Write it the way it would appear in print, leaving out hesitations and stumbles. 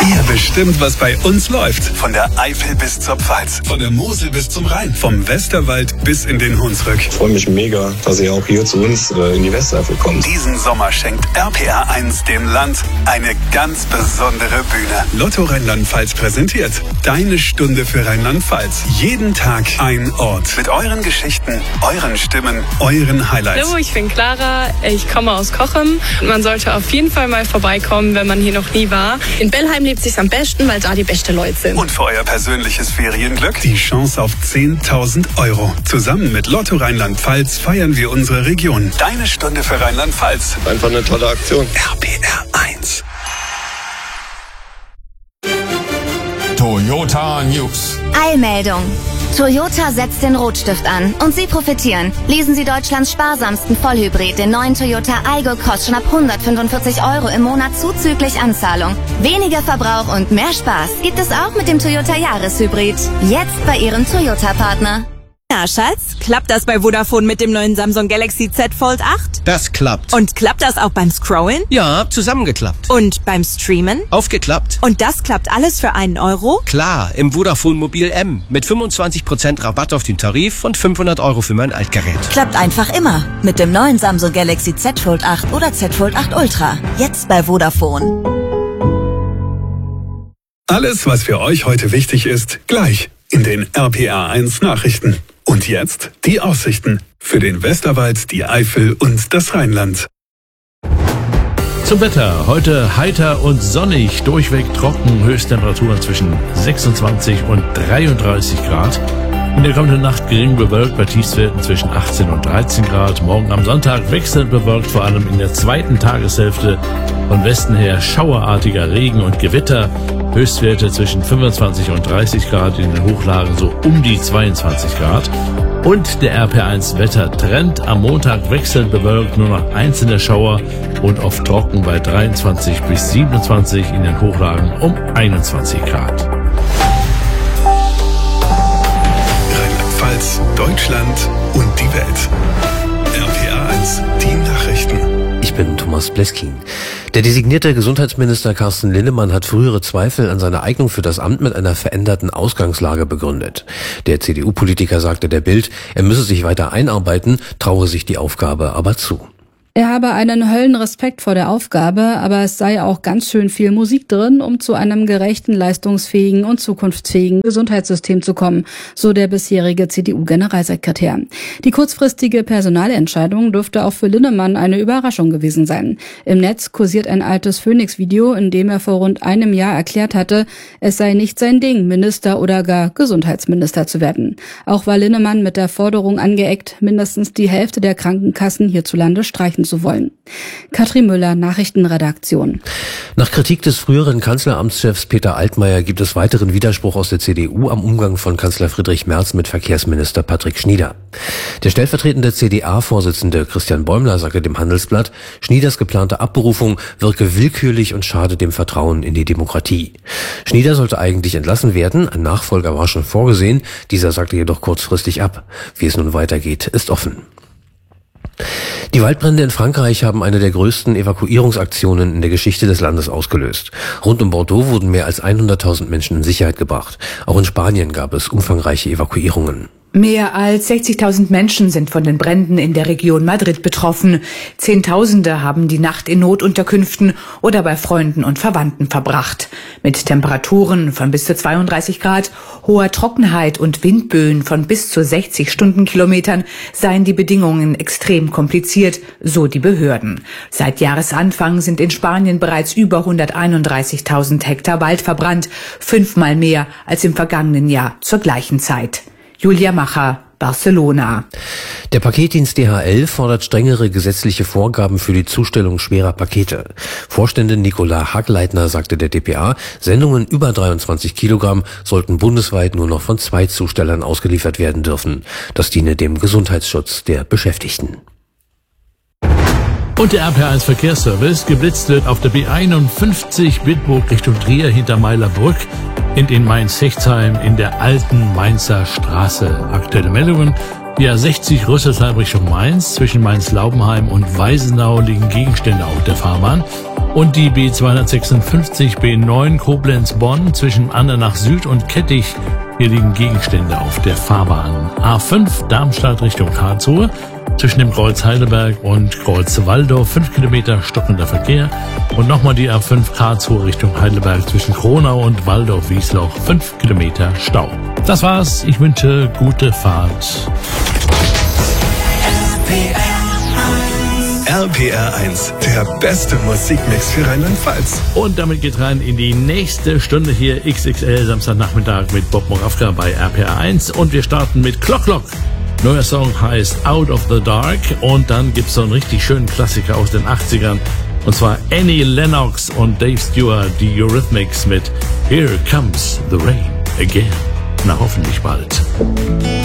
Ihr bestimmt, was bei uns läuft. Von der Eifel bis zur Pfalz. Von der Mosel bis zum Rhein. Vom Westerwald bis in den Hunsrück. Ich freue mich mega, dass ihr auch hier zu uns in die Westeifel kommt. Diesen Sommer schenkt RPR 1 dem Land eine ganz besondere Bühne. Lotto Rheinland-Pfalz präsentiert Deine Stunde für Rheinland-Pfalz. Jeden Tag ein Ort. Mit euren Geschichten, euren Stimmen, euren Highlights. Hallo, ich bin Clara. Ich komme aus Cochem. Man sollte auf jeden Fall mal vorbeikommen, wenn man hier noch nie war. In Bellheim lebt sich's am besten, weil da die besten Leute sind. Und für euer persönliches Ferienglück die Chance auf 10.000 Euro. Zusammen mit Lotto Rheinland-Pfalz feiern wir unsere Region. Deine Stunde für Rheinland-Pfalz. Einfach eine tolle Aktion. RPR 1. Toyota News. Eilmeldung. Toyota setzt den Rotstift an und Sie profitieren. Lesen Sie Deutschlands sparsamsten Vollhybrid, den neuen Toyota Aygo Cross, schon ab 145 Euro im Monat zuzüglich Anzahlung. Weniger Verbrauch und mehr Spaß gibt es auch mit dem Toyota Jahreshybrid. Jetzt bei Ihrem Toyota-Partner. Na, Schatz, klappt das bei Vodafone mit dem neuen Samsung Galaxy Z Fold 8? Das klappt. Und klappt das auch beim Scrollen? Ja, zusammengeklappt. Und beim Streamen? Aufgeklappt. Und das klappt alles für einen Euro? Klar, im Vodafone Mobil M. Mit 25% Rabatt auf den Tarif und 500 Euro für mein Altgerät. Klappt einfach immer. Mit dem neuen Samsung Galaxy Z Fold 8 oder Z Fold 8 Ultra. Jetzt bei Vodafone. Alles, was für euch heute wichtig ist, gleich in den RPR 1 Nachrichten. Und jetzt die Aussichten für den Westerwald, die Eifel und das Rheinland. Zum Wetter. Heute heiter und sonnig, durchweg trocken, Höchsttemperaturen zwischen 26 und 33 Grad. In der kommenden Nacht gering bewölkt bei Tiefstwerten zwischen 18 und 13 Grad. Morgen am Sonntag wechselnd bewölkt, vor allem in der zweiten Tageshälfte. Von Westen her schauerartiger Regen und Gewitter. Höchstwerte zwischen 25 und 30 Grad, in den Hochlagen so um die 22 Grad. Und der RP1 Wettertrend. Am Montag wechselnd bewölkt, nur noch einzelne Schauer und oft trocken bei 23 bis 27, in den Hochlagen um 21 Grad. Rheinland-Pfalz, Deutschland und die Welt. RPR 1, die Nachrichten. Ich bin Thomas Bleskin. Der designierte Gesundheitsminister Carsten Linnemann hat frühere Zweifel an seiner Eignung für das Amt mit einer veränderten Ausgangslage begründet. Der CDU-Politiker sagte der Bild, er müsse sich weiter einarbeiten, traue sich die Aufgabe aber zu. Er habe einen Höllenrespekt vor der Aufgabe, aber es sei auch ganz schön viel Musik drin, um zu einem gerechten, leistungsfähigen und zukunftsfähigen Gesundheitssystem zu kommen, so der bisherige CDU-Generalsekretär. Die kurzfristige Personalentscheidung dürfte auch für Linnemann eine Überraschung gewesen sein. Im Netz kursiert ein altes Phoenix-Video, in dem er vor rund einem Jahr erklärt hatte, es sei nicht sein Ding, Minister oder gar Gesundheitsminister zu werden. Auch war Linnemann mit der Forderung angeeckt, mindestens die Hälfte der Krankenkassen hierzulande streichen zu wollen. Katrin Müller, Nachrichtenredaktion. Nach Kritik des früheren Kanzleramtschefs Peter Altmaier gibt es weiteren Widerspruch aus der CDU am Umgang von Kanzler Friedrich Merz mit Verkehrsminister Patrick Schnieder. Der stellvertretende CDA-Vorsitzende Christian Bäumler sagte dem Handelsblatt, Schnieders geplante Abberufung wirke willkürlich und schade dem Vertrauen in die Demokratie. Schnieder sollte eigentlich entlassen werden, ein Nachfolger war schon vorgesehen, dieser sagte jedoch kurzfristig ab. Wie es nun weitergeht, ist offen. Die Waldbrände in Frankreich haben eine der größten Evakuierungsaktionen in der Geschichte des Landes ausgelöst. Rund um Bordeaux wurden mehr als 100.000 Menschen in Sicherheit gebracht. Auch in Spanien gab es umfangreiche Evakuierungen. Mehr als 60.000 Menschen sind von den Bränden in der Region Madrid betroffen. Zehntausende haben die Nacht in Notunterkünften oder bei Freunden und Verwandten verbracht. Mit Temperaturen von bis zu 32 Grad, hoher Trockenheit und Windböen von bis zu 60 Stundenkilometern seien die Bedingungen extrem kompliziert, so die Behörden. Seit Jahresanfang sind in Spanien bereits über 131.000 Hektar Wald verbrannt, 5-mal mehr als im vergangenen Jahr zur gleichen Zeit. Julia Macher, Barcelona. Der Paketdienst DHL fordert strengere gesetzliche Vorgaben für die Zustellung schwerer Pakete. Vorständin Nicola Hagleitner sagte der dpa, Sendungen über 23 Kilogramm sollten bundesweit nur noch von 2 Zustellern ausgeliefert werden dürfen. Das diene dem Gesundheitsschutz der Beschäftigten. Und der RPR1 Verkehrsservice. Geblitzt wird auf der B51 Bitburg Richtung Trier hinter Meilerbrück in den Mainz-Hechtsheim in der alten Mainzer Straße. Aktuelle Meldungen. Die A60 Rüsselsheim Richtung Mainz. Zwischen Mainz-Laubenheim und Weisenau liegen Gegenstände auf der Fahrbahn. Und die B256 B9 Koblenz-Bonn zwischen Andernach Süd und Kettich. Hier liegen Gegenstände auf der Fahrbahn. A5 Darmstadt Richtung Karlsruhe. Zwischen dem Kreuz Heidelberg und Kreuz Walldorf 5 Kilometer stockender Verkehr. Und nochmal die A5 Karlsruhe Richtung Heidelberg zwischen Kronau und Walldorf-Wiesloch 5 Kilometer Stau. Das war's. Ich wünsche gute Fahrt. RPR 1, der beste Musikmix für Rheinland-Pfalz. Und damit geht rein in die nächste Stunde hier XXL Samstagnachmittag mit Bob Moravka bei RPR 1. Und wir starten mit Clock Clock. Neuer Song heißt Out of the Dark. Und dann gibt's so einen richtig schönen Klassiker aus den 80ern. Und zwar Annie Lennox und Dave Stewart, die Eurythmics mit Here Comes the Rain Again. Na, hoffentlich bald.